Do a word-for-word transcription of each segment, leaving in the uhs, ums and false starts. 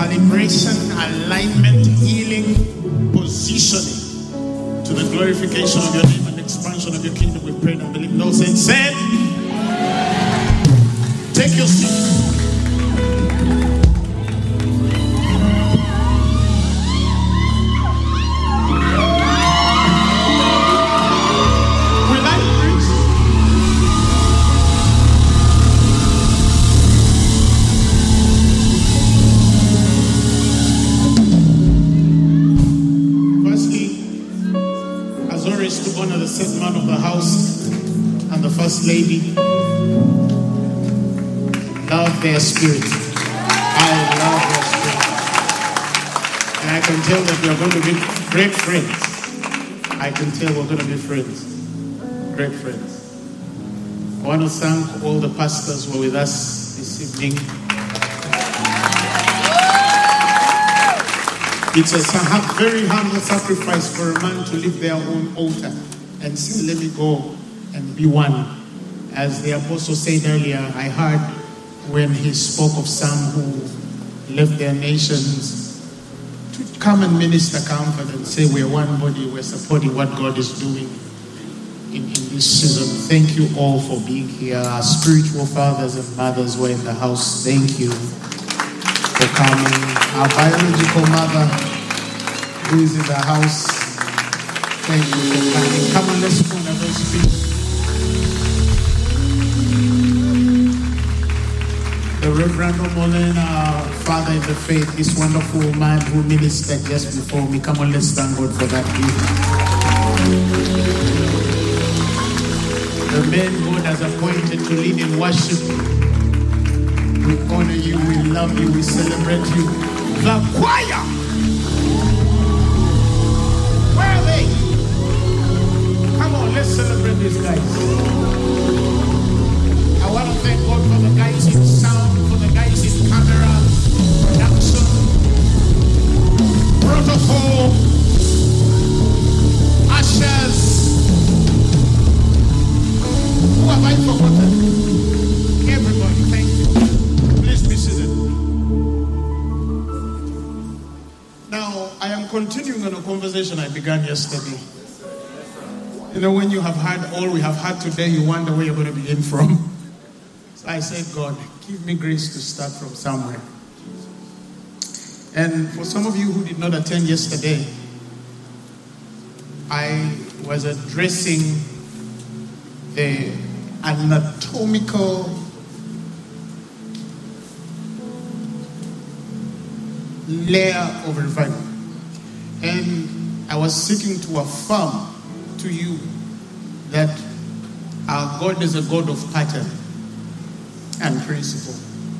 calibration, alignment, healing, positioning to the glorification of your name and expansion of your kingdom. We pray and believe. Those saints said, take your seat. Man of the house and the first lady, love their spirit. I love their spirit, and I can tell that we are going to be great friends. I can tell we're going to be friends, great friends. I want to thank all the pastors who are with us this evening. It's a very humble sacrifice for a man to leave their own altar and say, let me go and be one. As the apostle said earlier, I heard when he spoke of some who left their nations to come and minister comfort and say, we're one body, we're supporting what God is doing in, in this season. Thank you all for being here. Our spiritual fathers and mothers were in the house. Thank you for coming. Our biological mother who is in the house, thank you for coming. Come on, let's go on those feet. The Reverend Omolena, our father in the faith, this wonderful man who ministered just before me. Come on, let's thank God for that gift. The men God has appointed to lead in worship, we honor you, we love you, we celebrate you. The choir, where are they? Come on, let's celebrate these guys. I want to thank God for the guys in sound, for the guys in camera, production, protocol, ushers. Who have I forgotten? Everybody, thank you. Please be seated. Now, I am continuing on a conversation I began yesterday. You know, when you have had all we have had today, you wonder where you're going to begin from. So I said, God, give me grace to start from somewhere. And for some of you who did not attend yesterday, I was addressing the anatomical layer of revival. And I was seeking to affirm to you that our God is a God of pattern and principle.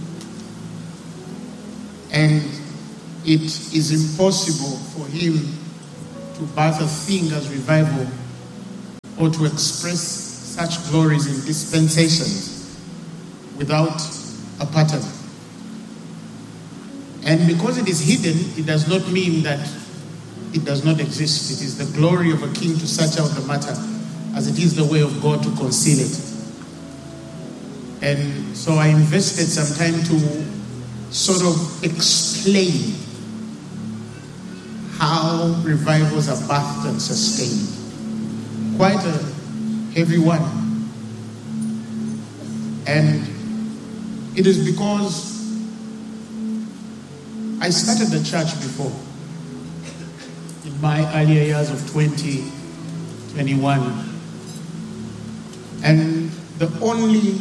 And it is impossible for him to birth a thing as revival or to express such glories in dispensations without a pattern. And because it is hidden, it does not mean that it does not exist. It is the glory of a king to search out the matter, as it is the way of God to conceal it. And so I invested some time to sort of explain how revivals are birthed and sustained. Quite a heavy one. And it is because I started the church before. In my earlier years of twenty, twenty-one. And the only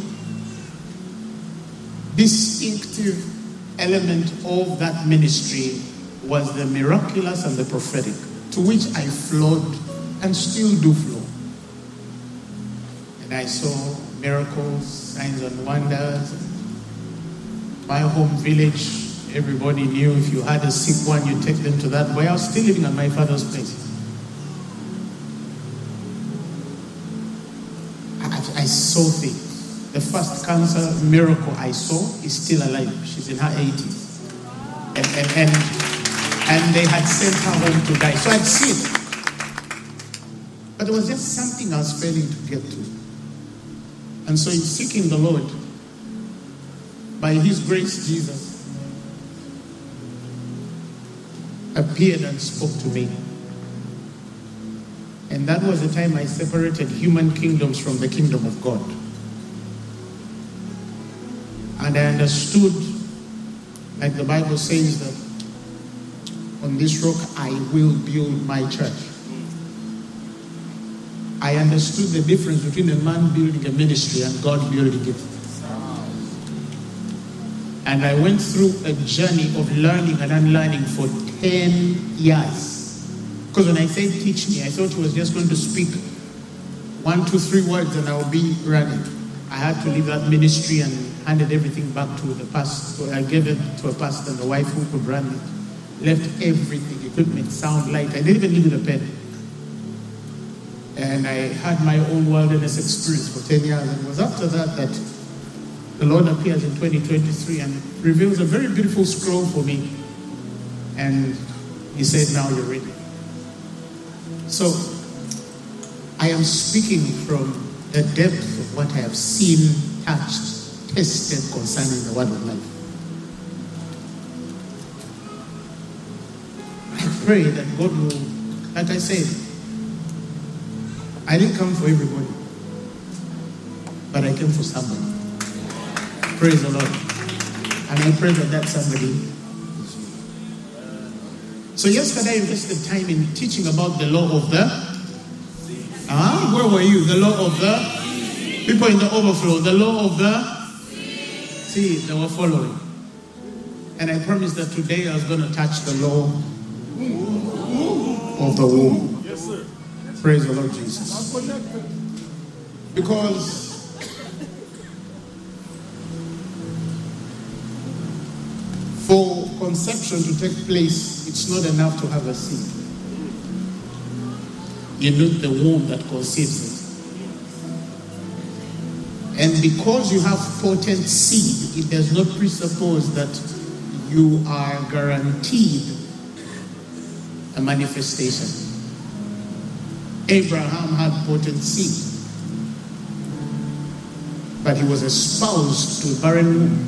distinctive element of that ministry was the miraculous and the prophetic, to which I flowed and still do flow. And I saw miracles, signs and wonders. My home village, everybody knew if you had a sick one, you take them to that boy. I was still living at my father's place. I, I saw things. The first cancer miracle I saw is still alive. She's in her eighties. And, and, and, and they had sent her home to die. So I'd seen it. But there was just something I was failing to get to. And so in seeking the Lord, by his grace, Jesus, appeared and spoke to me. And that was the time I separated human kingdoms from the kingdom of God. And I understood, like the Bible says, that on this rock I will build my church. I understood the difference between a man building a ministry and God building it. And I went through a journey of learning and unlearning for ten years. Because when I said teach me, I thought he was just going to speak one, two, three words and I'll be running. I had to leave that ministry and handed everything back to the pastor. So I gave it to a pastor and the wife who could run it. Left everything, equipment, sound, light. I didn't even leave with a pen. And I had my own wilderness experience for ten years. And it was after that that the Lord appears in twenty twenty-three and reveals a very beautiful scroll for me. And he said, now you're ready. So, I am speaking from the depth of what I have seen, touched, tested concerning the word of life. I pray that God will, like I said, I didn't come for everybody, but I came for somebody. Praise the Lord. And I pray that that somebody. So yesterday I invested time in teaching about the law of the, ah, where were you? The law of the, people in the overflow, the law of the, see, they were following. And I promised that today I was going to touch the law of the womb. Yes, sir. Praise the Lord Jesus. Because for conception to take place, it's not enough to have a seed. You need the womb that conceives it. And because you have potent seed, it does not presuppose that you are guaranteed a manifestation. Abraham had potent seed, but he was espoused to a barren womb.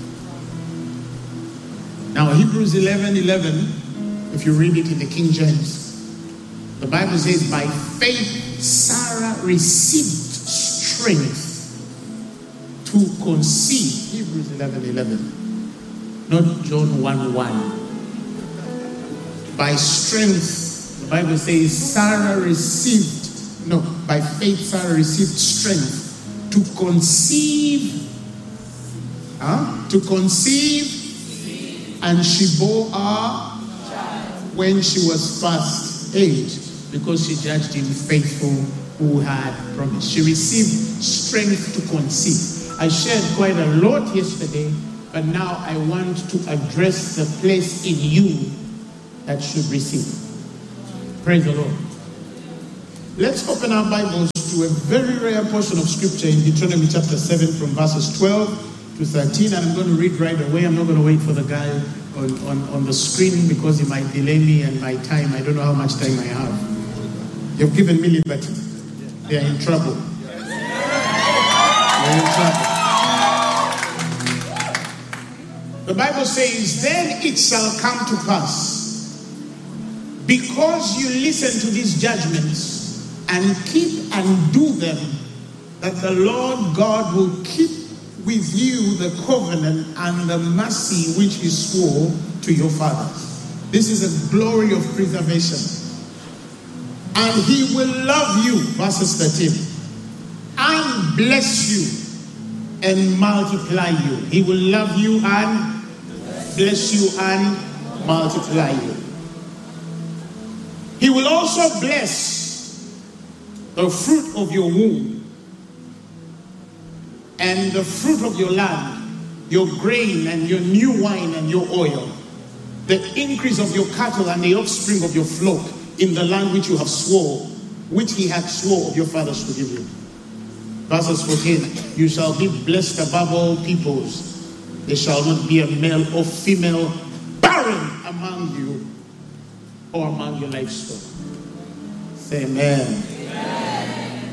Now, Hebrews eleven eleven, if you read it in the King James, the Bible says, by faith Sarah received strength to conceive. Hebrews eleven eleven, not John one one. By strength, the Bible says Sarah received, no, by faith Sarah received strength to conceive, huh? to conceive, and she bore her when she was past age, because she judged him faithful who had promised. She received strength to conceive. I shared quite a lot yesterday, but now I want to address the place in you that should receive. Praise the Lord. Let's open our Bibles to a very rare portion of scripture in Deuteronomy chapter seven from verses twelve to thirteen, and I'm going to read right away. I'm not going to wait for the guy on, on, on the screen because he might delay me and my time. I don't know how much time I have. You've given me liberty. They are in trouble. They are in trouble. The Bible says, then it shall come to pass, because you listen to these judgments and keep and do them, that the Lord God will keep with you the covenant and the mercy which he swore to your fathers. This is a glory of preservation. And he will love you, verses thirteen, and bless you and multiply you. He will love you and bless you and multiply you. He will also bless the fruit of your womb and the fruit of your land, your grain and your new wine and your oil, the increase of your cattle and the offspring of your flock in the land which you have swore, which he had swore of your fathers to give you. Verses fourteen, you shall be blessed above all peoples. There shall not be a male or female barren among you or among your livestock. Say amen. Amen.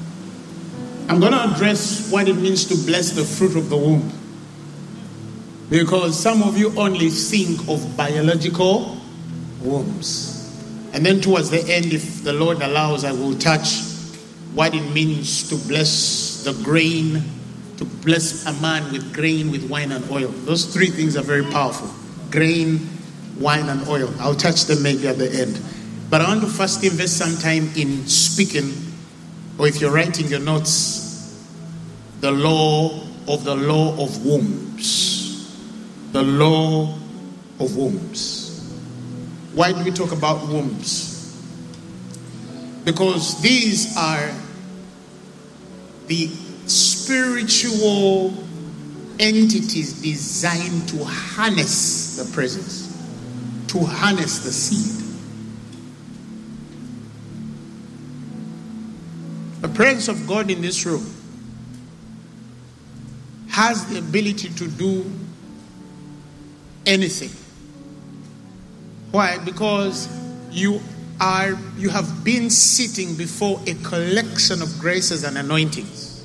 I'm going to address what it means to bless the fruit of the womb. Because some of you only think of biological wombs. And then towards the end, if the Lord allows, I will touch what it means to bless the grain, to bless a man with grain, with wine and oil. Those three things are very powerful. Grain, wine and oil. I'll touch them maybe at the end. But I want to first invest some time in speaking, or if you're writing your notes, the law of the law of wombs. The law of wombs. Why do we talk about wombs? Because these are the spiritual entities designed to harness the presence, to harness the seed. The presence of God in this room has the ability to do anything. Why? Because you are you have been sitting before a collection of graces and anointings.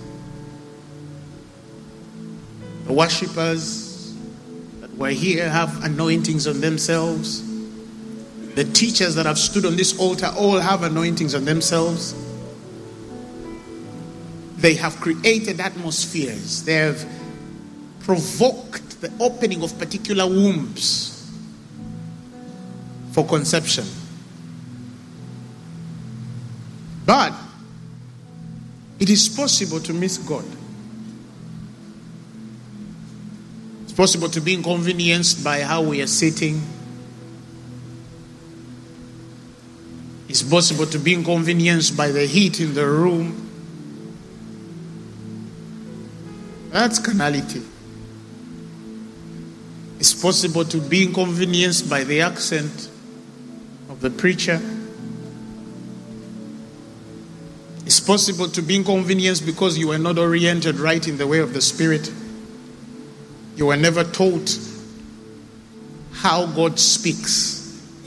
The worshippers that were here have anointings on themselves. The teachers that have stood on this altar all have anointings on themselves. They have created atmospheres. They have provoked the opening of particular wombs for conception. But it is possible to miss God. It's possible to be inconvenienced by how we are sitting. It's possible to be inconvenienced by the heat in the room. That's carnality. It's possible to be inconvenienced by the accent of the preacher. It's possible to be inconvenienced because you were not oriented right in the way of the Spirit. You were never taught how God speaks.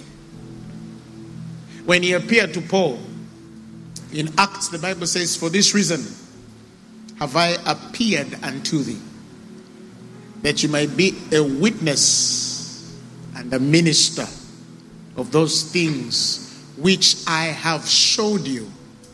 When he appeared to Paul in Acts, the Bible says, "For this reason have I appeared unto thee, that you might be a witness and a minister of those things which I have showed you.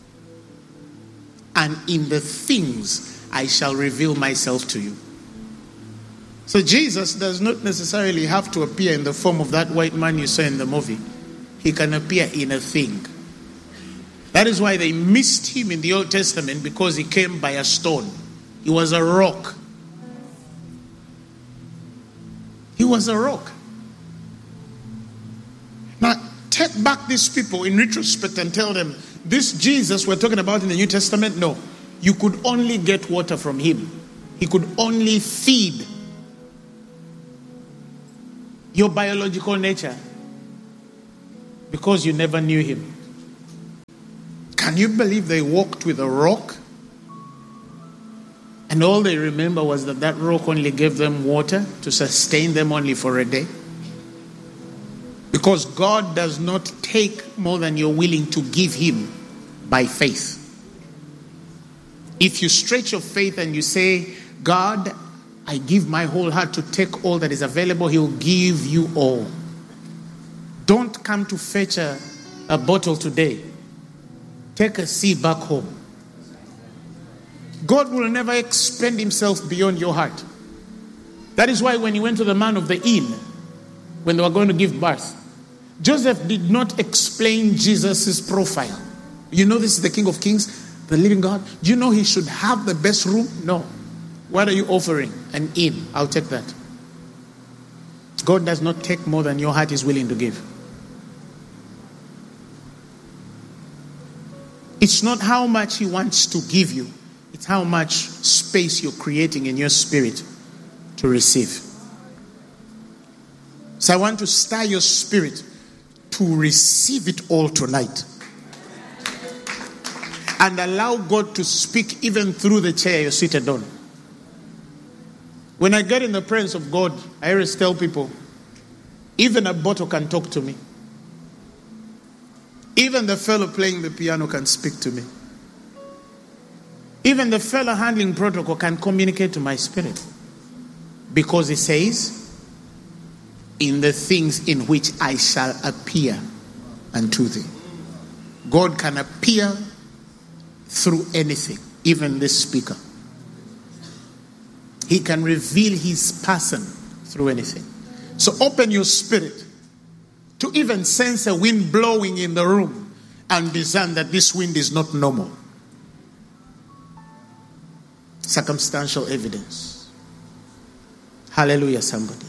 And in the things I shall reveal myself to you." So Jesus does not necessarily have to appear in the form of that white man you saw in the movie. He can appear in a thing. That is why they missed him in the Old Testament, because he came by a stone. He was a rock. He was a rock. Now, take back these people in retrospect and tell them, this Jesus we're talking about in the New Testament, no. You could only get water from him. He could only feed your biological nature because you never knew him. Can you believe they walked with a rock? And all they remember was that that rock only gave them water to sustain them only for a day. Because God does not take more than you're willing to give him by faith. If you stretch your faith and you say, God, I give my whole heart to take all that is available, he'll give you all. Don't come to fetch a, a bottle today. Take a seed back home. God will never expend himself beyond your heart. That is why when he went to the man of the inn, when they were going to give birth, Joseph did not explain Jesus' profile. You know this is the King of Kings, the living God. Do you know he should have the best room? No. What are you offering? An inn. I'll take that. God does not take more than your heart is willing to give. It's not how much he wants to give you. It's how much space you're creating in your spirit to receive. So I want to stir your spirit to receive it all tonight. And allow God to speak even through the chair you're seated on. When I get in the presence of God, I always tell people, even a bottle can talk to me. Even the fellow playing the piano can speak to me. Even the fellow handling protocol can communicate to my spirit. Because it says, in the things in which I shall appear unto thee. God can appear through anything, even this speaker. He can reveal his person through anything. So open your spirit to even sense a wind blowing in the room and discern that this wind is not normal. Circumstantial evidence. Hallelujah, somebody.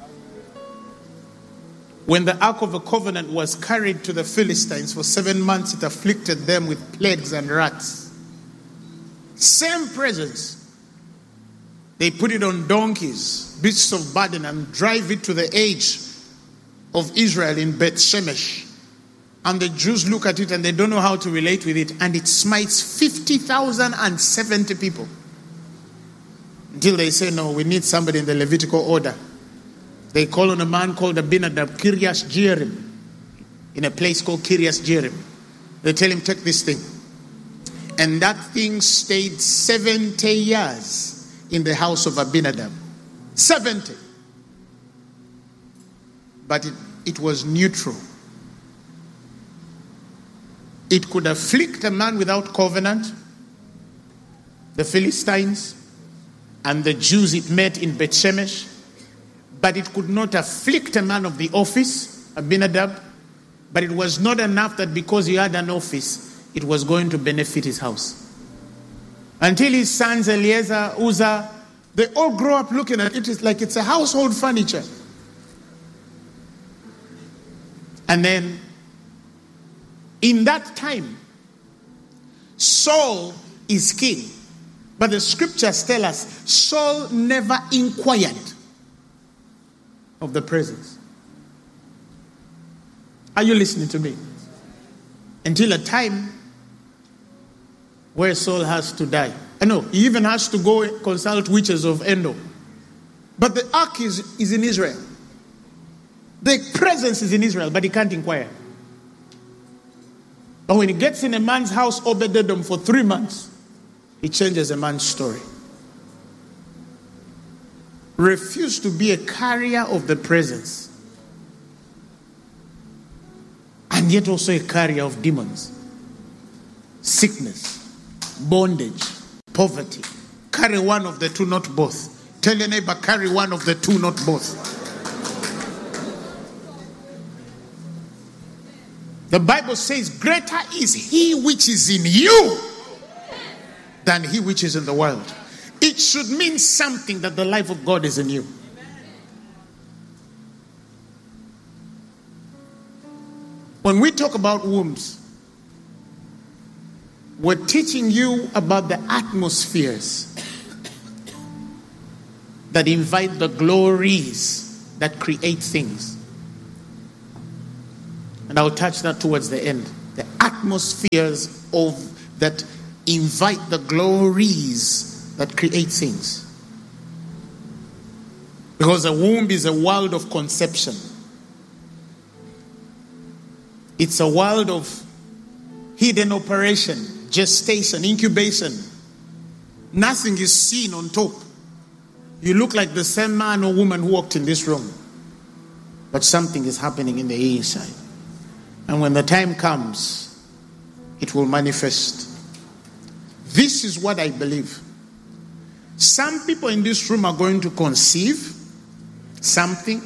When the Ark of the Covenant was carried to the Philistines for seven months, it afflicted them with plagues and rats. Same presence. They put it on donkeys, beasts of burden, and drive it to the edge of Israel in Beth Shemesh. And the Jews look at it and they don't know how to relate with it. And it smites fifty thousand seventy people. Until they say, no, we need somebody in the Levitical order. They call on a man called Abinadab, Kiryas Jearim, in a place called Kiryas Jearim. They tell him, take this thing. And that thing stayed seventy years in the house of Abinadab. seventy. But it, it was neutral. It could afflict a man without covenant, the Philistines, and the Jews it met in Beth Shemesh. But it could not afflict a man of the office, Abinadab. But it was not enough that because he had an office, it was going to benefit his house. Until his sons, Eliezer, Uzzah, they all grow up looking at it. It's like it's a household furniture. And then, in that time, Saul is king. But the scriptures tell us, Saul never inquired of the presence. Are you listening to me? Until a time where Saul has to die. I know, he even has to go consult witches of Endor. But the ark is, is in Israel. The presence is in Israel, but he can't inquire. But when he gets in a man's house, Obed-Edom, for three months, he changes a man's story. Refuse to be a carrier of the presence. And yet also a carrier of demons. Sickness, bondage, poverty. Carry one of the two, not both. Tell your neighbor, carry one of the two, not both. The Bible says, greater is he which is in you than he which is in the world. It should mean something that the life of God is in you. When we talk about wombs, we're teaching you about the atmospheres that invite the glories that create things. And I'll touch that towards the end. The atmospheres of that invite the glories that create things. Because a womb is a world of conception. It's a world of hidden operation, gestation, incubation. Nothing is seen on top. You look like the same man or woman who walked in this room. But something is happening in the inside. And when the time comes, it will manifest. This is what I believe. Some people in this room are going to conceive something.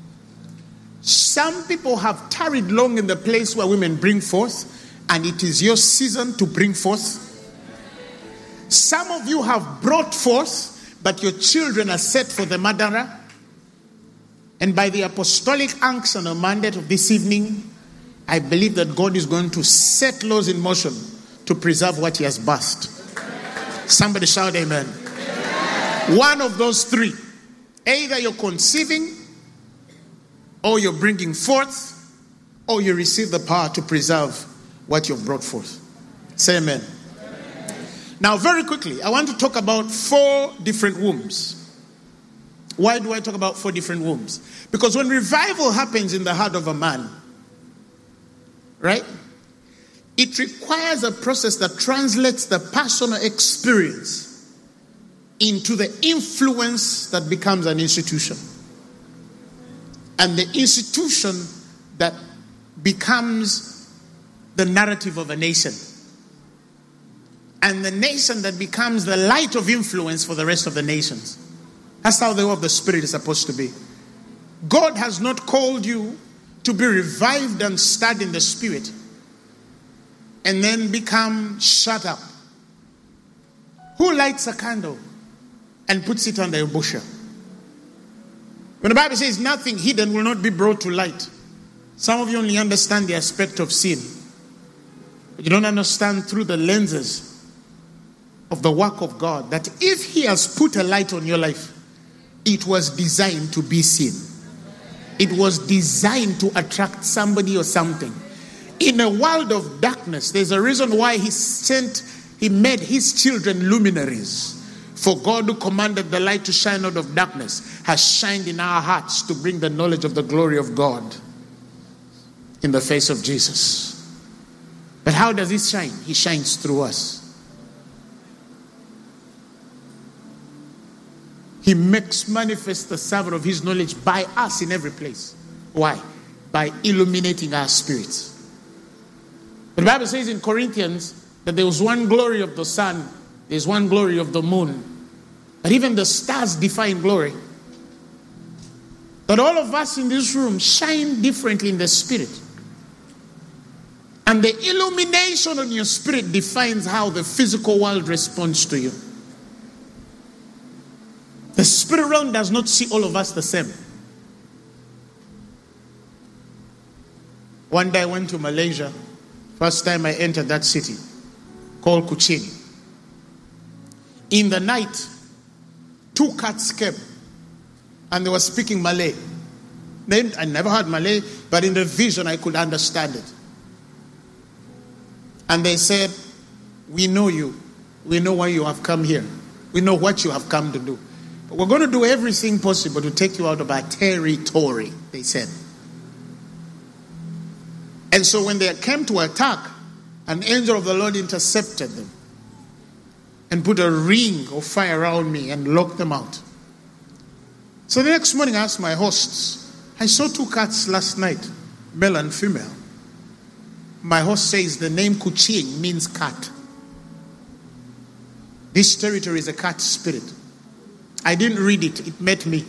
Some people have tarried long in the place where women bring forth, and it is your season to bring forth. Some of you have brought forth, but your children are set for the murderer. And by the apostolic unction or mandate of this evening, I believe that God is going to set laws in motion to preserve what he has birthed. Somebody shout amen. Amen. One of those three. Either you're conceiving, or you're bringing forth, or you receive the power to preserve what you've brought forth. Say amen. Amen. Now, very quickly, I want to talk about four different wombs. Why do I talk about four different wombs? Because when revival happens in the heart of a man, right, it requires a process that translates the personal experience into the influence that becomes an institution. And the institution that becomes the narrative of a nation. And the nation that becomes the light of influence for the rest of the nations. That's how the work of the Spirit is supposed to be. God has not called you to be revived and stirred in the Spirit and then become shut up. Who lights a candle and puts it under a bushel? When the Bible says nothing hidden will not be brought to light, some of you only understand the aspect of sin. But you don't understand through the lenses of the work of God that if He has put a light on your life, it was designed to be seen. It was designed to attract somebody or something. In a world of darkness, there's a reason why He sent, He made His children luminaries. For God who commanded the light to shine out of darkness has shined in our hearts to bring the knowledge of the glory of God in the face of Jesus. But how does He shine? He shines through us. He makes manifest the savor of His knowledge by us in every place. Why? By illuminating our spirits. The Bible says in Corinthians that there was one glory of the sun, there's one glory of the moon, but even the stars define glory. But all of us in this room shine differently in the spirit. And the illumination on your spirit defines how the physical world responds to you. The spirit realm does not see all of us the same. One day I went to Malaysia. First time I entered that city called Kuching. In the night, two cats came and they were speaking Malay. Then I never heard Malay, but in the vision I could understand it. And they said, "We know you. We know why you have come here. We know what you have come to do. But we're going to do everything possible to take you out of our territory," they said. And so when they came to attack, an angel of the Lord intercepted them and put a ring of fire around me and locked them out. So the next morning I asked my hosts, "I saw two cats last night, male and female." My host says the name Kuching means cat. This territory is a cat spirit. I didn't read it, it met me.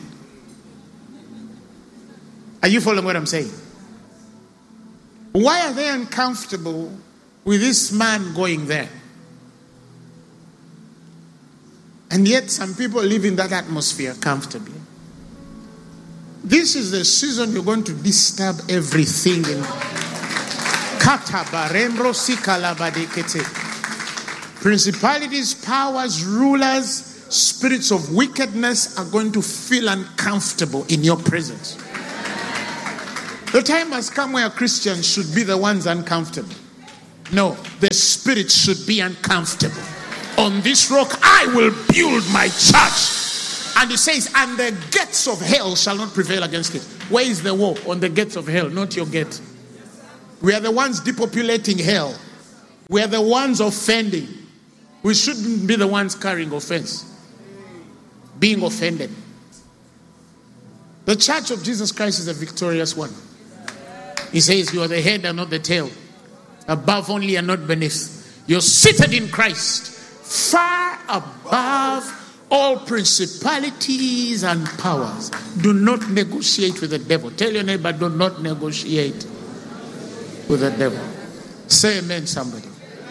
Are you following what I'm saying? Why are they uncomfortable with this man going there? And yet some people live in that atmosphere comfortably. This is the season you're going to disturb everything in principalities, powers, rulers, spirits of wickedness are going to feel uncomfortable in your presence. The time has come where Christians should be the ones uncomfortable. No, the spirit should be uncomfortable. On this rock I will build my church. And it says, and the gates of hell shall not prevail against it. Where is the war? On the gates of hell, not your gate. We are the ones depopulating hell. We are the ones offending. We shouldn't be the ones carrying offense. Being offended. The church of Jesus Christ is a victorious one. He says you are the head and not the tail. Above only and not beneath. You're seated in Christ. Far above all principalities and powers. Do not negotiate with the devil. Tell your neighbor, do not negotiate with the devil. Say amen, somebody.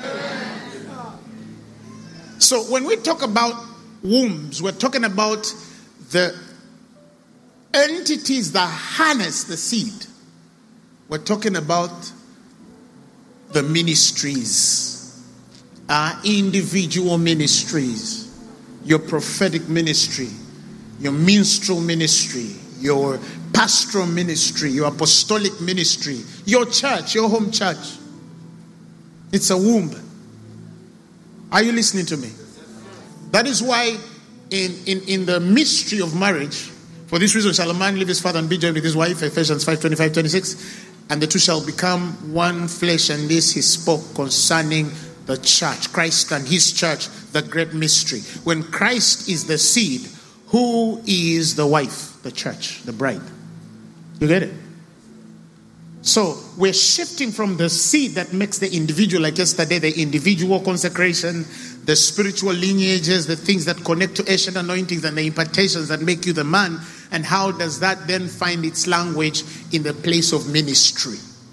So when we talk about wombs, we're talking about the entities that harness the seed. We're talking about the ministries, our individual ministries, your prophetic ministry, your minstrel ministry, your pastoral ministry, your apostolic ministry, your church, your home church. It's a womb. Are you listening to me? That is why in, in, in the mystery of marriage, for this reason shall a man leave his father and be joined with his wife, Ephesians five, twenty-five, twenty-six, and the two shall become one flesh, and this he spoke concerning the church. Christ and his church, the great mystery. When Christ is the seed, who is the wife? The church, the bride. You get it? So we're shifting from the seed that makes the individual, like yesterday, the individual consecration, the spiritual lineages, the things that connect to ancient anointings and the impartations that make you the man. And how does that then find its language in the place of ministry?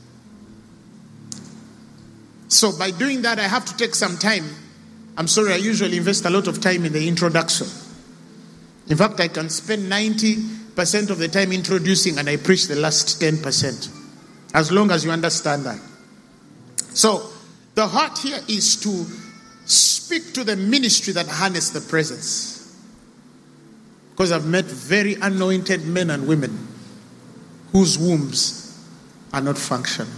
So by doing that, I have to take some time. I'm sorry, I usually invest a lot of time in the introduction. In fact, I can spend ninety percent of the time introducing and I preach the last ten percent. As long as you understand that. So, the heart here is to speak to the ministry that harness the presence. Because I've met very anointed men and women whose wombs are not functional.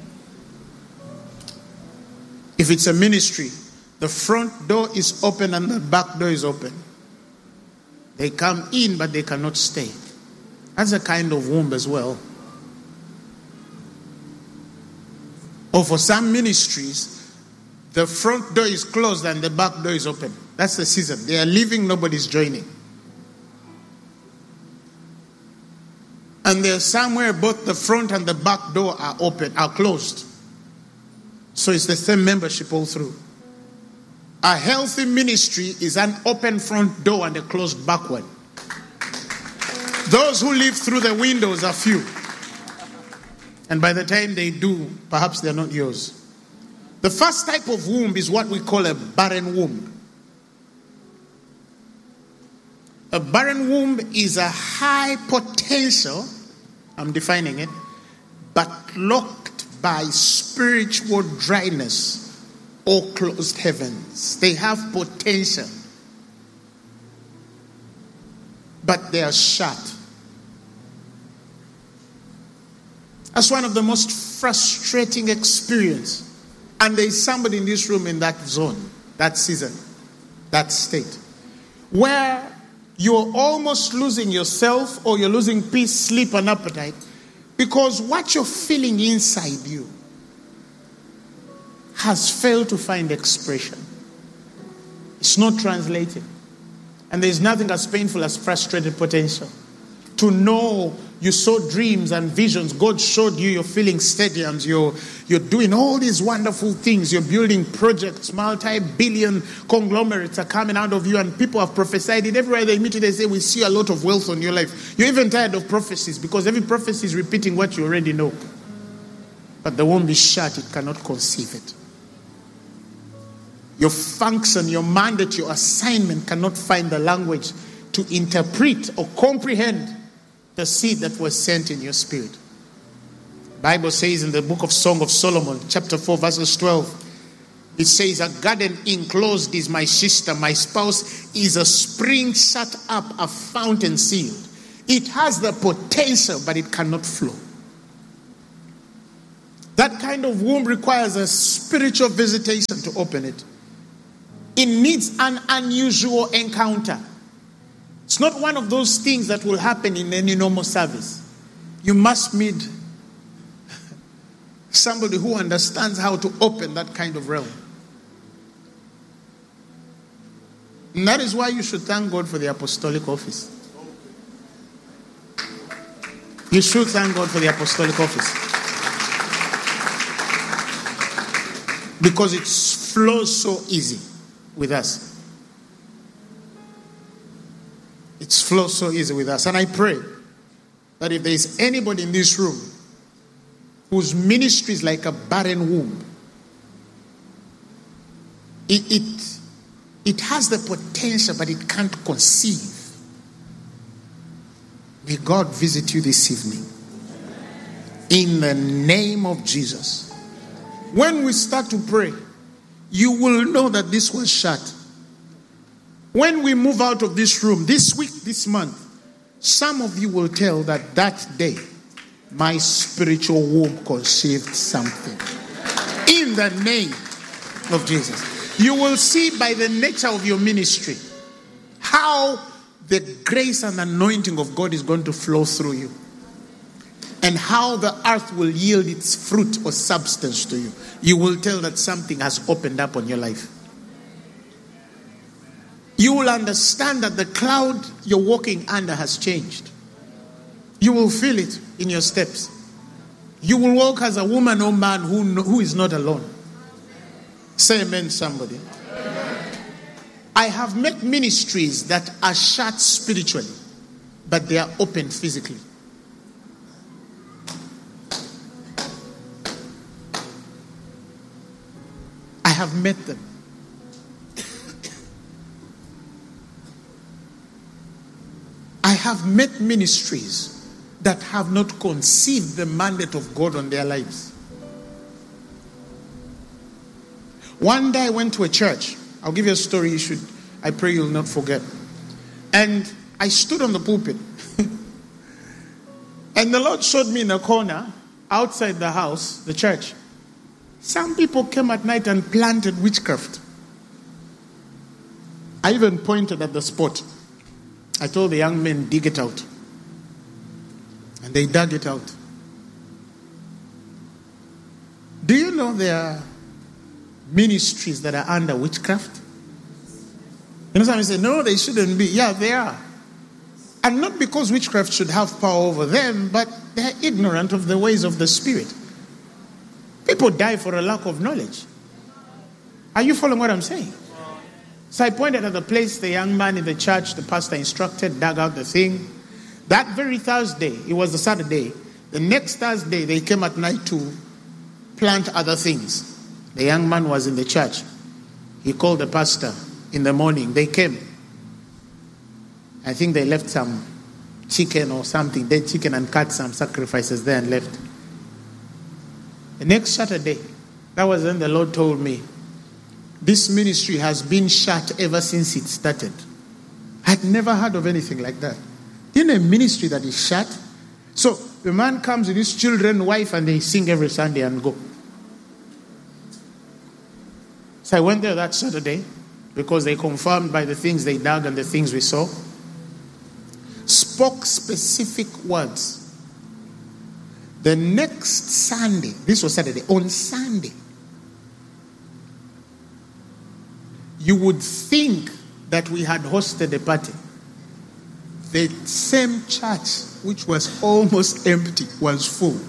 If it's a ministry, the front door is open and the back door is open. They come in, but they cannot stay. That's a kind of womb as well. Or for some ministries, the front door is closed and the back door is open. That's the season. They are leaving, nobody's joining. And there's somewhere both the front and the back door are open, are closed. So it's the same membership all through. A healthy ministry is an open front door and a closed back one. Those who live through the windows are few. And by the time they do, perhaps they're not yours. The first type of womb is what we call a barren womb. A barren womb is a high potential, I'm defining it, but locked by spiritual dryness or closed heavens. They have potential, but they are shut. That's one of the most frustrating experiences. And there is somebody in this room in that zone, that season, that state, where you're almost losing yourself or you're losing peace, sleep, and appetite because what you're feeling inside you has failed to find expression. It's not translated. And there's nothing as painful as frustrated potential. To know you saw dreams and visions. God showed you you're filling stadiums. You're, you're doing all these wonderful things. You're building projects. Multi-billion conglomerates are coming out of you. And people have prophesied it. Everywhere they meet you, they say, we see a lot of wealth on your life. You're even tired of prophecies because every prophecy is repeating what you already know. But the womb is shut. It cannot conceive it. Your function, your mandate, your assignment cannot find the language to interpret or comprehend the seed that was sent in your spirit. The Bible says in the book of Song of Solomon, chapter four, verses twelve, it says, a garden enclosed is my sister, my spouse is a spring shut up, a fountain sealed. It has the potential, but it cannot flow. That kind of womb requires a spiritual visitation to open it. It needs an unusual encounter. It's not one of those things that will happen in any normal service. You must meet somebody who understands how to open that kind of realm. And that is why you should thank God for the apostolic office. You should thank God for the apostolic office. Because it flows so easy with us. It flows so easy with us. And I pray that if there is anybody in this room whose ministry is like a barren womb, it, it, it has the potential, but it can't conceive. May God visit you this evening. In the name of Jesus. When we start to pray, you will know that this was shut. When we move out of this room, this week, this month, some of you will tell that that day, my spiritual womb conceived something. In the name of Jesus. You will see by the nature of your ministry how the grace and anointing of God is going to flow through you. and how the earth will yield its fruit or substance to you, you will tell that something has opened up on your life. You will understand that the cloud you're walking under has changed. You will feel it in your steps. You will walk as a woman or man who, who is not alone. Say amen, somebody. I have met ministries that are shut spiritually, but they are open physically. I have met them. I have met ministries that have not conceived the mandate of God on their lives. One day I went to a church. I'll give you a story you should, I pray you'll not forget. And I stood on the pulpit. And the Lord showed me in a corner, outside the house, the church. Some people came at night and planted witchcraft. I even pointed at the spot. I told the young men, dig it out. And they dug it out. Do you know there are ministries that are under witchcraft? You know, some say, no, they shouldn't be. Yeah, they are. And not because witchcraft should have power over them, but they're ignorant of the ways of the Spirit. People die for a lack of knowledge. Are you following what I'm saying? So I pointed at the place the young man in the church, the pastor instructed, dug out the thing. That very Thursday, it was the Saturday, the next Thursday they came at night to plant other things. The young man was in the church. He called the pastor in the morning. They came. I think they left some chicken or something, dead chicken, and cut some sacrifices there and left. The next Saturday, that was when the Lord told me, this ministry has been shut ever since it started. I'd never heard of anything like that. Do you know a ministry that is shut? So the man comes with his children, wife, and they sing every Sunday and go. So I went there that Saturday because they confirmed by the things they dug and the things we saw. Spoke specific words. The next Sunday, this was Saturday, on Sunday, you would think that we had hosted a party. The same church, which was almost empty, was full.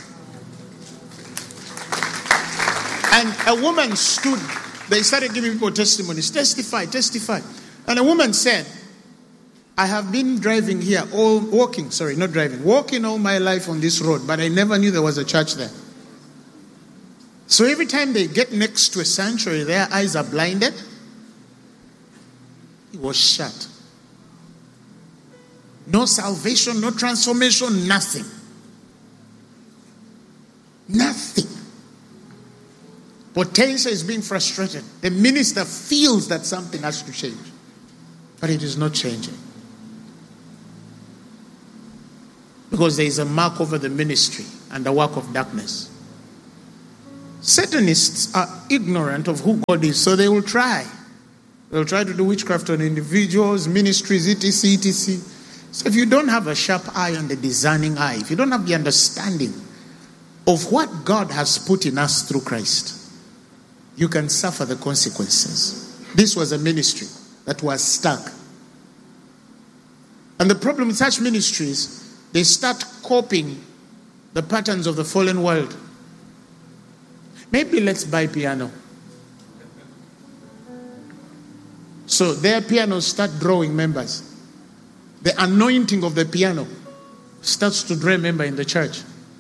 And a woman stood. They started giving people testimonies. Testify, testify. And a woman said, I have been driving here, all walking, sorry, not driving, walking all my life on this road, but I never knew there was a church there. So every time they get next to a sanctuary, their eyes are blinded. It was shut. No salvation, no transformation, nothing. Nothing. Potential is being frustrated. The minister feels that something has to change, but it is not changing. Because there is a mark over the ministry and the work of darkness. Satanists are ignorant of who God is, so they will try. They'll try to do witchcraft on individuals, ministries, et cetera, et cetera. So if you don't have a sharp eye and a discerning eye, if you don't have the understanding of what God has put in us through Christ, you can suffer the consequences. This was a ministry that was stuck. And the problem with such ministries, they start copying the patterns of the fallen world. Maybe let's buy piano. So their pianos start drawing members. The anointing of the piano starts to draw a member in the church.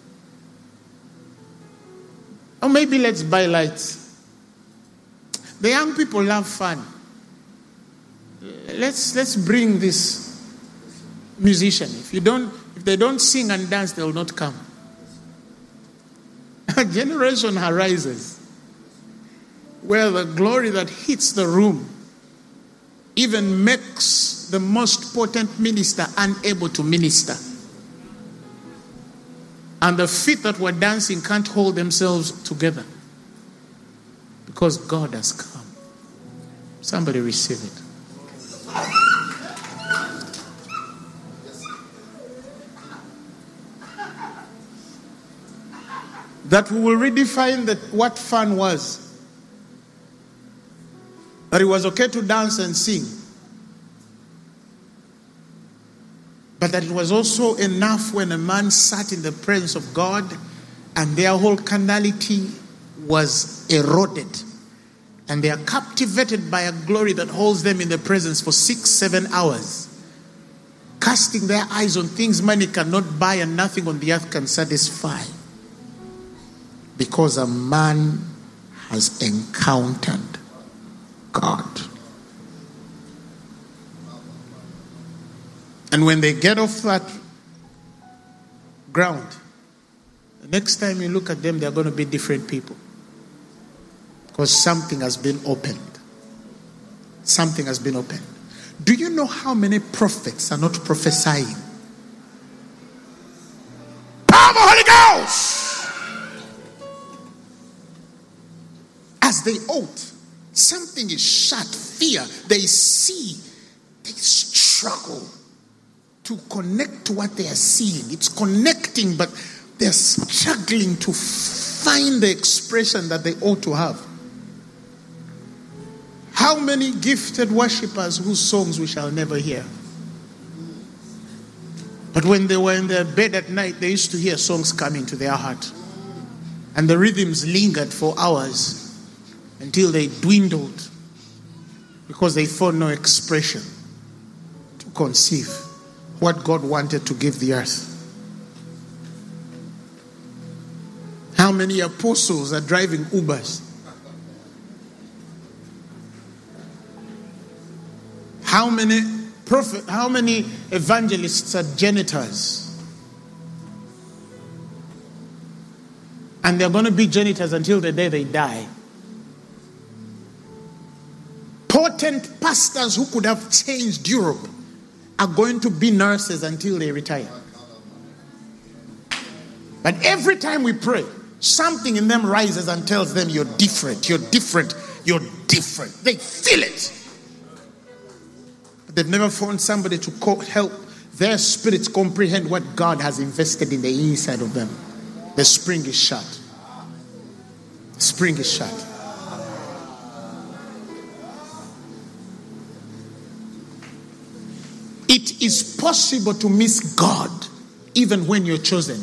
Or maybe let's buy lights. The young people love fun. Let's let's bring this musician. If you don't, if they don't sing and dance, they will not come. A generation arises where the glory that hits the room even makes the most potent minister unable to minister. And the feet that were dancing can't hold themselves together because God has come. Somebody receive it. that we will redefine that what fun was. That it was okay to dance and sing. But that it was also enough when a man sat in the presence of God and their whole carnality was eroded. And they are captivated by a glory that holds them in the presence for six, seven hours. Casting their eyes on things money cannot buy and nothing on the earth can satisfy. Because a man has encountered God. And when they get off that ground, the next time you look at them, they're going to be different people. Because something has been opened. Something has been opened. Do you know how many prophets are not prophesying? Power of the Holy Ghost! As they ought, something is shut. Fear. They see. They struggle to connect to what they are seeing. It's connecting, but they're struggling to find the expression that they ought to have. How many gifted worshippers whose songs we shall never hear? But when they were in their bed at night, they used to hear songs coming to their heart. And the rhythms lingered for hours until they dwindled because they found no expression to conceive what God wanted to give the earth. How many apostles are driving Ubers? How many prophet, how many evangelists are janitors? And they're going to be janitors until the day they die. Potent pastors who could have changed Europe are going to be nurses until they retire. But every time we pray, something in them rises and tells them, you're different, you're different, you're different. They feel it. They've never found somebody to co- help their spirits comprehend what God has invested in the inside of them. The spring is shut. The spring is shut. It is possible to miss God even when you're chosen.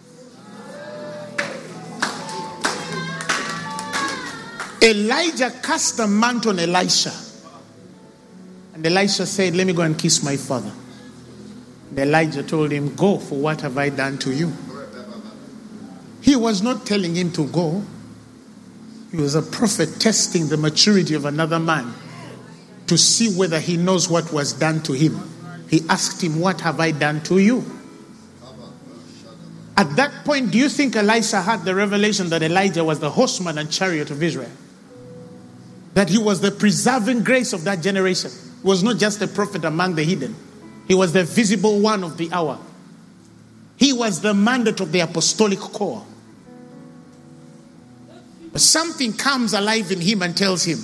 Elijah cast a mantle on Elisha. And Elisha said, let me go and kiss my father. And Elijah told him, go, for what have I done to you? He was not telling him to go. He was a prophet testing the maturity of another man to see whether he knows what was done to him. He asked him, what have I done to you? At that point, do you think Elisha had the revelation that Elijah was the horseman and chariot of Israel? That he was the preserving grace of that generation? He was not just a prophet among the hidden. He was the visible one of the hour. He was the mandate of the apostolic corps. But something comes alive in him and tells him,